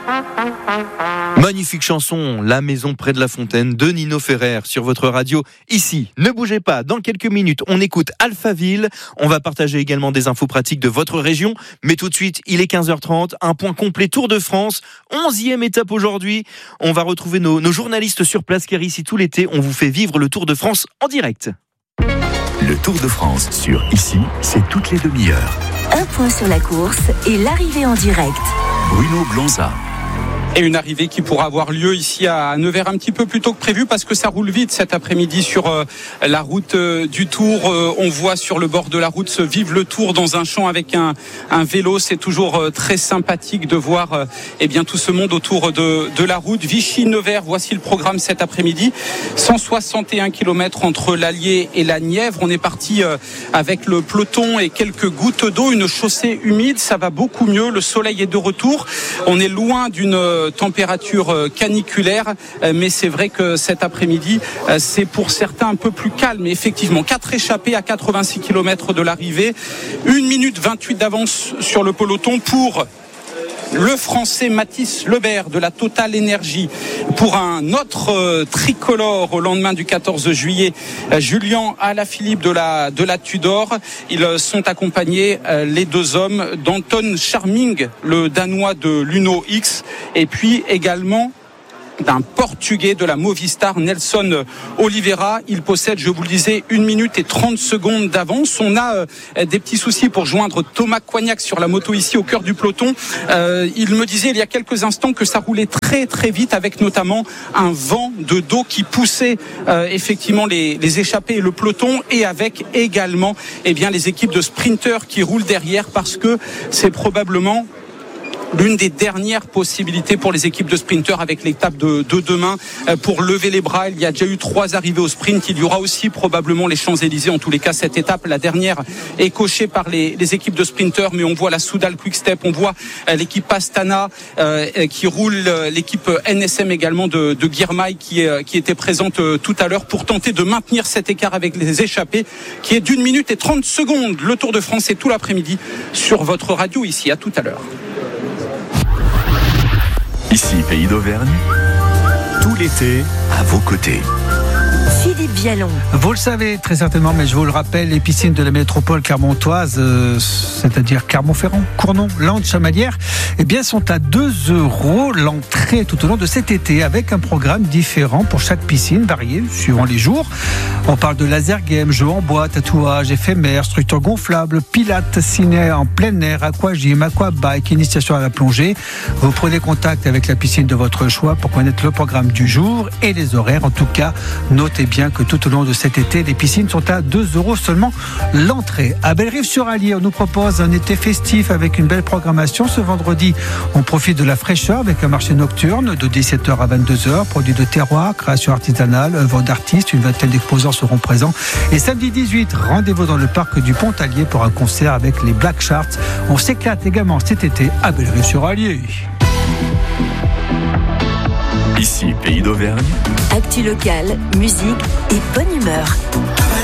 Magnifique chanson, La maison près de la fontaine de Nino Ferrer sur votre radio. Ici, ne bougez pas, dans quelques minutes, on écoute Alphaville. On va partager également des infos pratiques de votre région. Mais tout de suite, il est 15h30, un point complet Tour de France. 11e étape aujourd'hui. On va retrouver nos journalistes sur place car ici tout l'été, on vous fait vivre le Tour de France en direct. Le Tour de France sur Ici, c'est toutes les demi-heures. Un point sur la course et l'arrivée en direct. Bruno Blanza. Et une arrivée qui pourra avoir lieu ici à Nevers un petit peu plus tôt que prévu parce que ça roule vite cet après-midi sur la route du Tour. On voit sur le bord de la route se vivre le Tour dans un champ avec un vélo. C'est toujours très sympathique de voir tout ce monde autour de la route. Vichy-Nevers, voici le programme cet après-midi. 161 km entre l'Allier et la Nièvre. On est parti avec le peloton et quelques gouttes d'eau. Une chaussée humide, ça va beaucoup mieux. Le soleil est de retour. On est loin d'une température caniculaire, mais c'est vrai que cet après-midi c'est pour certains un peu plus calme. Effectivement, 4 échappés à 86 km de l'arrivée, 1 minute 28 d'avance sur le peloton pour le Français Mathis Lebert de la Total Énergie. Pour un autre tricolore au lendemain du 14 juillet, Julien Alaphilippe de la Tudor. Ils sont accompagnés, les deux hommes, d'Anton Charming, le Danois de l'Uno X, et puis également d'un Portugais de la Movistar, Nelson Oliveira. Il possède, je vous le disais, 1 minute et 30 secondes d'avance. On a des petits soucis pour joindre Thomas Coignac sur la moto ici au cœur du peloton. Il me disait il y a quelques instants que ça roulait très très vite avec notamment un vent de dos qui poussait effectivement les échappés et le peloton, et avec également les équipes de sprinteurs qui roulent derrière parce que c'est probablement l'une des dernières possibilités pour les équipes de sprinteurs avec l'étape de demain pour lever les bras. Il y a déjà eu 3 arrivées au sprint. Il y aura aussi probablement les Champs-Élysées. En tous les cas, cette étape, la dernière, est cochée par les équipes de sprinteurs. Mais on voit la Soudal Quick Step, on voit l'équipe Astana qui roule, l'équipe NSM également de Girmay qui était présente tout à l'heure pour tenter de maintenir cet écart avec les échappés qui est d'1 minute et 30 secondes. Le Tour de France est tout l'après-midi sur votre radio ici. À tout à l'heure. Ici, Pays d'Auvergne, tout l'été, à vos côtés. Philippe Vialon. Vous le savez très certainement, mais je vous le rappelle, les piscines de la métropole clermontoise, c'est-à-dire Clermont-Ferrand, Cournon, Landes, Chamalières, sont à 2 € l'entrée tout au long de cet été, avec un programme différent pour chaque piscine, varié suivant les jours. On parle de laser game, jeux en bois, tatouage, éphémère, structure gonflable, pilates, ciné en plein air, aquagym, aquabike, initiation à la plongée. Vous prenez contact avec la piscine de votre choix pour connaître le programme du jour et les horaires. En tout cas, notez bien que tout au long de cet été, les piscines sont à 2 € seulement l'entrée. À Bellerive-sur-Allier, on nous propose un été festif avec une belle programmation. Ce vendredi, on profite de la fraîcheur avec un marché nocturne de 17h à 22h, produits de terroir, création artisanale, œuvres d'artistes, une vingtaine d'exposants seront présents. Et samedi 18, rendez-vous dans le parc du Pont-Allier pour un concert avec les Black Sharks. On s'éclate également cet été à Bellerive-sur-Allier. Ici, Pays d'Auvergne. Actu locale, musique et bonne humeur.